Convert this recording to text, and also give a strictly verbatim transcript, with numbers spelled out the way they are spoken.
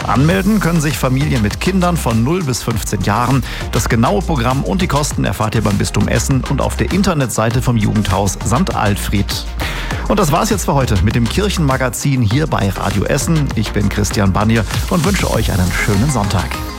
Anmelden können sich Familien mit Kindern von null bis fünfzehn Jahren. Das genaue Programm und die Kosten erfahrt ihr beim Bistum Essen und auf der Internetseite vom Jugendhaus Sankt Alfred. Und das war's jetzt für heute mit dem Kirchenmagazin hier bei Radio Essen. Ich bin Christian Bannier und wünsche euch einen schönen Sonntag.